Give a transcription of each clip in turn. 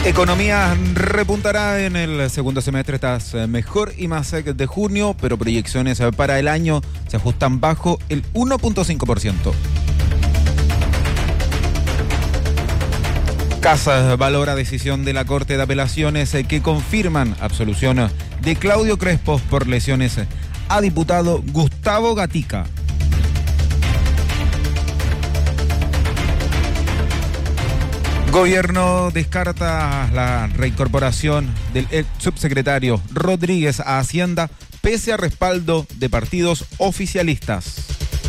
Economía repuntará en el segundo semestre, estás mejor y más de junio, pero proyecciones para el año se ajustan bajo el 1.5%. Casas valora decisión de la Corte de Apelaciones que confirman absolución de Claudio Crespo por lesiones a diputado Gustavo Gatica. Gobierno descarta la reincorporación del ex subsecretario Rodríguez a Hacienda pese a respaldo de partidos oficialistas.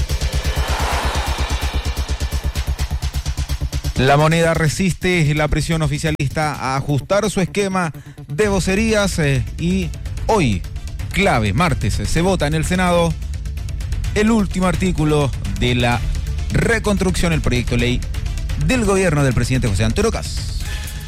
La Moneda resiste la presión oficialista a ajustar su esquema de vocerías y hoy, clave, martes, se vota en el Senado el último artículo de la reconstrucción, el proyecto de ley del gobierno del presidente José Antonio Kast.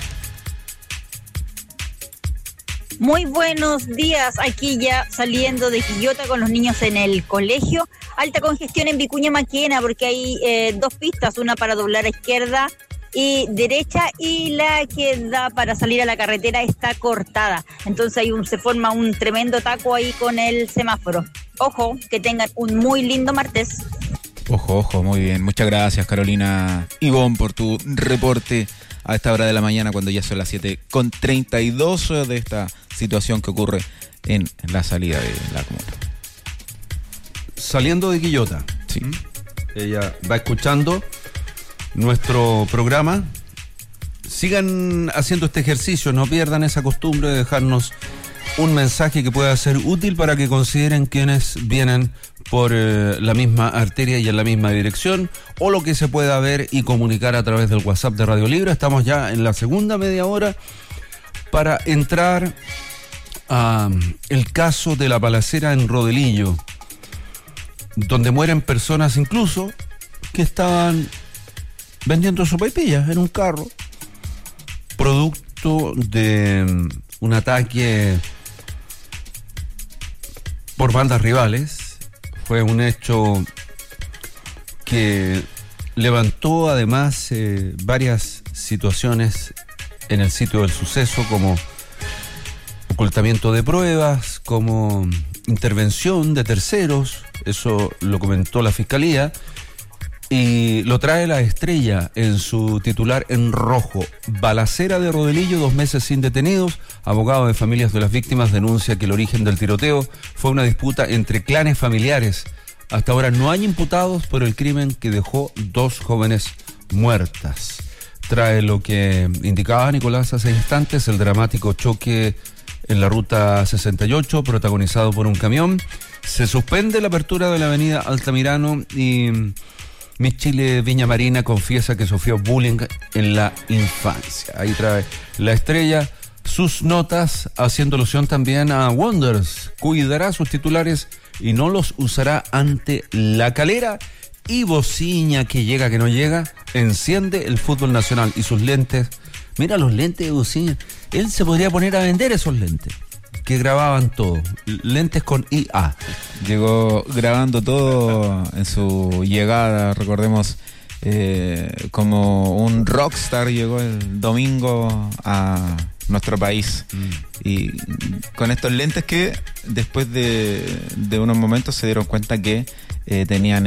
Muy buenos días, aquí ya saliendo de Quillota con los niños en el colegio. Alta congestión en Vicuña Maquena porque hay dos pistas, una para doblar a izquierda y derecha y la que da para salir a la carretera está cortada. Entonces se forma un tremendo taco ahí con el semáforo. Ojo, que tengan un muy lindo martes. Ojo, muy bien. Muchas gracias, Carolina Ivón, por tu reporte a esta hora de la mañana, cuando ya son las 7:32 de esta situación que ocurre en la salida de la comuna. Saliendo de Quillota. Sí. Ella va escuchando nuestro programa. Sigan haciendo este ejercicio, no pierdan esa costumbre de dejarnos un mensaje que pueda ser útil para que consideren quienes vienen por la misma arteria y en la misma dirección, o lo que se pueda ver y comunicar a través del WhatsApp de Radio Libre. Estamos ya en la segunda media hora para entrar a el caso de la balacera en Rodelillo, donde mueren personas incluso que estaban vendiendo sopaipillas en un carro, producto de un ataque por bandas rivales. Fue un hecho que levantó además varias situaciones en el sitio del suceso, como ocultamiento de pruebas, como intervención de terceros. Eso lo comentó la Fiscalía y lo trae La Estrella en su titular en rojo. Balacera de Rodelillo, 2 meses sin detenidos. Abogado de familias de las víctimas denuncia que el origen del tiroteo fue una disputa entre clanes familiares. Hasta ahora no hay imputados por el crimen que dejó 2 jóvenes muertas. Trae lo que indicaba Nicolás hace instantes, el dramático choque en la ruta 68 protagonizado por un camión. Se suspende la apertura de la avenida Altamirano y Miss Chile Viña Marina confiesa que sufrió bullying en la infancia. Ahí trae La Estrella sus notas, haciendo alusión también a Wonders. Cuidará sus titulares y no los usará ante La Calera. Y Bociña, que llega, que no llega, enciende el fútbol nacional y sus lentes. Mira los lentes de Bociña. Él se podría poner a vender esos lentes que grababan todo. Lentes con IA. Llegó grabando todo en su llegada, recordemos, como un rockstar. Llegó el domingo a nuestro país y con estos lentes que después de unos momentos se dieron cuenta que tenían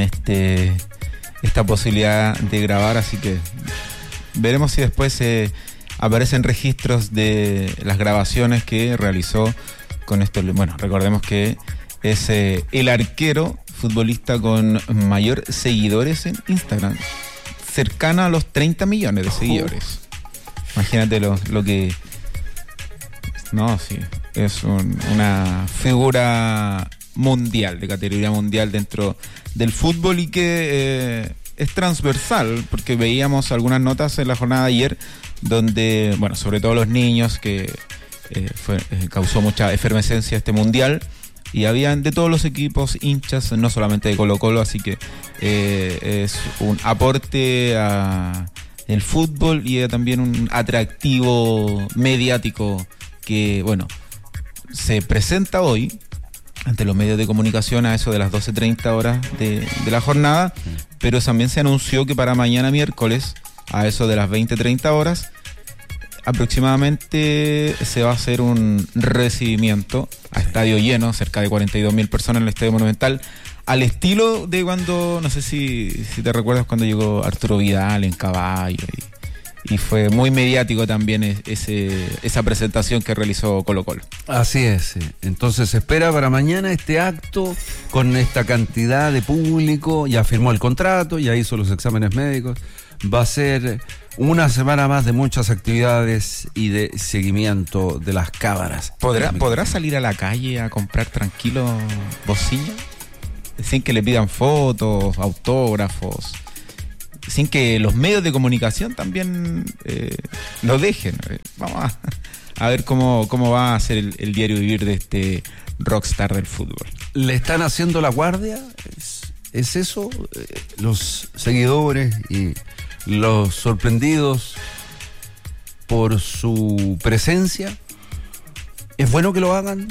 esta posibilidad de grabar, así que veremos si después aparecen registros de las grabaciones que realizó con estos. Bueno, recordemos que es el arquero futbolista con mayor seguidores en Instagram, cercano a los 30 millones de seguidores. Imagínate lo que... No, sí, es una figura mundial, de categoría mundial dentro del fútbol y que es transversal, porque veíamos algunas notas en la jornada de ayer donde, bueno, sobre todo los niños, que causó mucha efervescencia este mundial, y habían de todos los equipos hinchas, no solamente de Colo-Colo, así que es un aporte a el fútbol y también un atractivo mediático que, bueno, se presenta hoy ante los medios de comunicación a eso de las 12:30 horas de la jornada, pero también se anunció que para mañana miércoles, a eso de las 20:30 horas, aproximadamente se va a hacer un recibimiento a estadio lleno, cerca de 42.000 personas en el Estadio Monumental, al estilo de cuando, no sé si te recuerdas, cuando llegó Arturo Vidal en caballo y fue muy mediático también esa presentación que realizó Colo-Colo. Así es, sí. Entonces se espera para mañana este acto con esta cantidad de público, ya firmó el contrato, ya hizo los exámenes médicos, va a ser una semana más de muchas actividades y de seguimiento de las cámaras. ¿Podrá salir a la calle a comprar tranquilo Bocilla? Sin que le pidan fotos, autógrafos, sin que los medios de comunicación también lo dejen. Vamos a ver cómo va a ser el diario vivir de este rockstar del fútbol. ¿Le están haciendo la guardia? ¿Es eso? Los seguidores y los sorprendidos por su presencia. ¿Es bueno que lo hagan?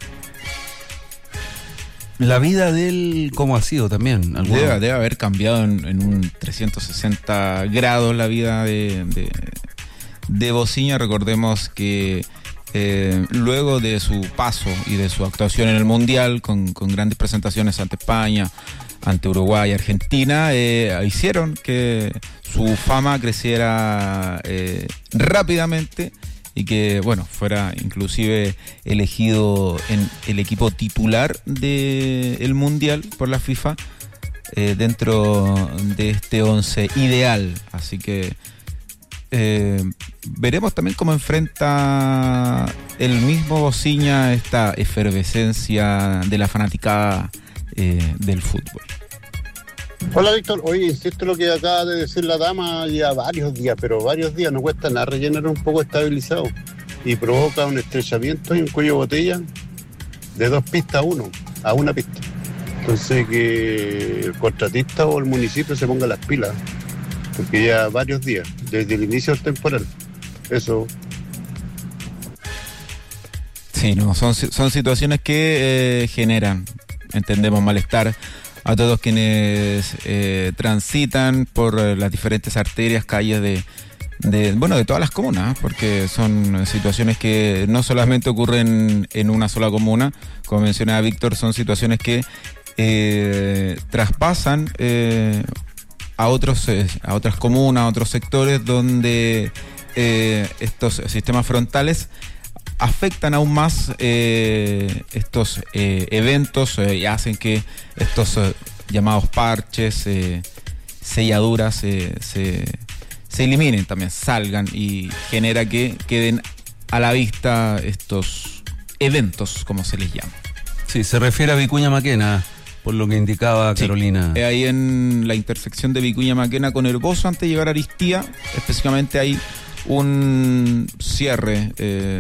La vida de él, ¿cómo ha sido también? Debe haber cambiado en un 360 grados la vida de Bocilla. Recordemos que luego de su paso y de su actuación en el Mundial, con grandes presentaciones ante España, ante Uruguay y Argentina, hicieron que su fama creciera rápidamente y que, bueno, fuera inclusive elegido en el equipo titular del Mundial por la FIFA, dentro de este 11 ideal. Así que veremos también cómo enfrenta el mismo Bocilla esta efervescencia de la fanaticada del fútbol. Hola Víctor, oye, insisto lo que acaba de decir la dama ya varios días, no cuesta nada rellenar un poco estabilizado y provoca un estrechamiento y un cuello de botella de 2 pistas a una pista. Entonces que el contratista o el municipio se ponga las pilas, porque ya varios días, desde el inicio del temporal, eso. Sí, no, son situaciones que generan, entendemos, malestar a todos quienes transitan por las diferentes arterias, calles de todas las comunas, porque son situaciones que no solamente ocurren en una sola comuna, como mencionaba Víctor, son situaciones que traspasan a otras comunas, a otros sectores donde estos sistemas frontales afectan aún más estos eventos y hacen que estos llamados parches, selladuras se eliminen también, salgan, y genera que queden a la vista estos eventos, como se les llama. Sí, se refiere a Vicuña Maquena, por lo que indicaba Carolina. Sí, ahí en la intersección de Vicuña Maquena con Herboso, antes de llegar a Aristía, específicamente hay un cierre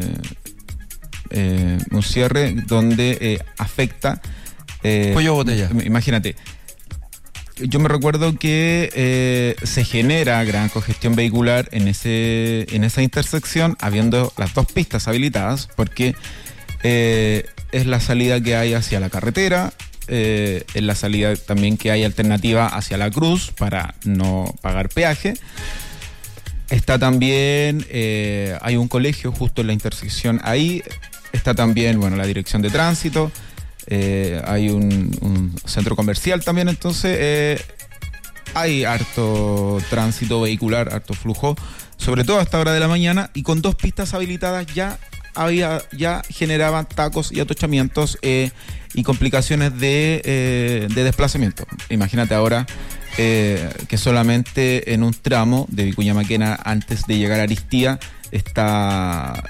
donde afecta cuello botella. Imagínate, yo me recuerdo que se genera gran congestión vehicular en esa intersección, habiendo las 2 pistas habilitadas, porque es la salida que hay hacia la carretera, es la salida también que hay alternativa hacia la Cruz para no pagar peaje. Está también, hay un colegio justo en la intersección ahí. Está también, la dirección de tránsito. Hay un centro comercial también. Entonces, hay harto tránsito vehicular, harto flujo, sobre todo a esta hora de la mañana. Y con 2 pistas habilitadas ya generaban tacos y atochamientos y complicaciones de desplazamiento. Imagínate ahora que solamente en un tramo de Vicuña Maquena, antes de llegar a Aristía, está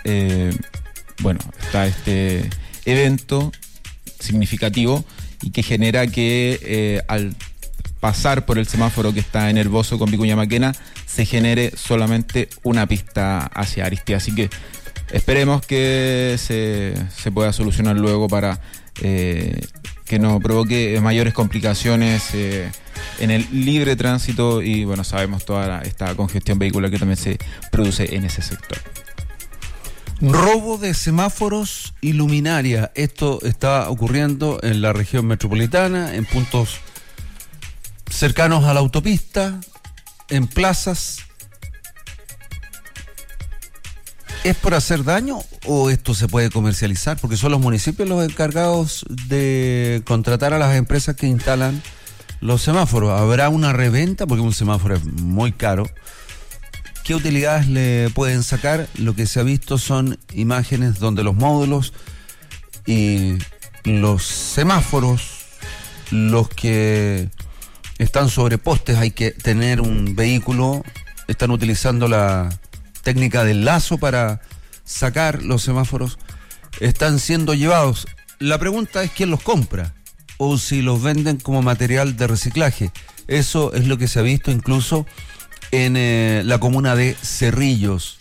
este evento significativo y que genera que al pasar por el semáforo que está en Herboso con Vicuña Maquena se genere solamente una pista hacia Aristía. Así que esperemos que se pueda solucionar luego para que no provoque mayores complicaciones en el libre tránsito y sabemos toda esta congestión vehicular que también se produce en ese sector. Robo de semáforos y luminaria. Esto está ocurriendo en la región metropolitana, en puntos cercanos a la autopista, en plazas. ¿Es por hacer daño o esto se puede comercializar? Porque son los municipios los encargados de contratar a las empresas que instalan los semáforos. ¿Habrá una reventa? Porque un semáforo es muy caro. ¿Qué utilidades le pueden sacar? Lo que se ha visto son imágenes donde los módulos y los semáforos, los que están sobre postes, hay que tener un vehículo, están utilizando la técnica del lazo para sacar los semáforos, están siendo llevados. La pregunta es quién los compra o si los venden como material de reciclaje. Eso es lo que se ha visto incluso en la comuna de Cerrillos.